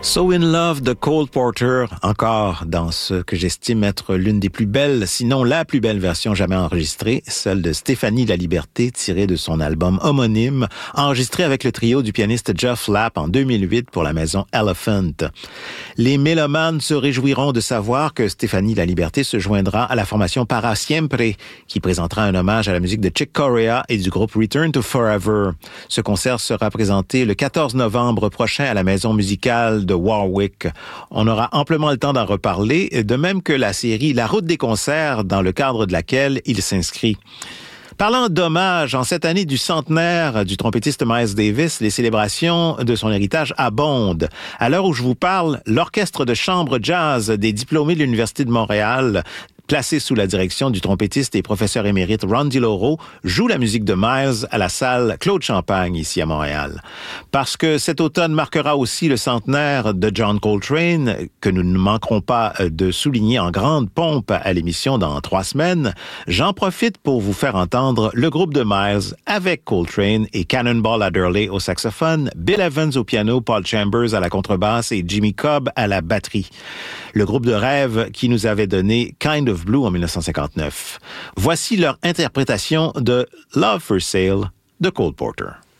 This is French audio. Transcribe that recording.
So in Love de Cole Porter, encore dans ce que j'estime être l'une des plus belles, sinon la plus belle version jamais enregistrée, celle de Stéphanie Laliberté, tirée de son album homonyme, enregistré avec le trio du pianiste Geoff Lapp en 2008 pour la maison Elephant. Les mélomanes se réjouiront de savoir que Stéphanie Laliberté se joindra à la formation Para Siempre, qui présentera un hommage à la musique de Chick Corea et du groupe Return to Forever. Ce concert sera présenté le 14 novembre prochain à la maison musicale de Warwick. On aura amplement le temps d'en reparler, de même que la série La Route des concerts, dans le cadre de laquelle il s'inscrit. Parlant d'hommage, en cette année du centenaire du trompettiste Miles Davis, les célébrations de son héritage abondent. À l'heure où je vous parle, l'orchestre de chambre jazz des diplômés de l'Université de Montréal, placé sous la direction du trompettiste et professeur émérite Ron DiLauro, joue la musique de Miles à la salle Claude Champagne, ici à Montréal. Parce que cet automne marquera aussi le centenaire de John Coltrane, que nous ne manquerons pas de souligner en grande pompe à l'émission dans 3 semaines, j'en profite pour vous faire entendre le groupe de Miles avec Coltrane et Cannonball Adderley au saxophone, Bill Evans au piano, Paul Chambers à la contrebasse et Jimmy Cobb à la batterie. Le groupe de rêve qui nous avait donné Kind of Blue en 1959. Voici leur interprétation de Love for Sale de Cole Porter.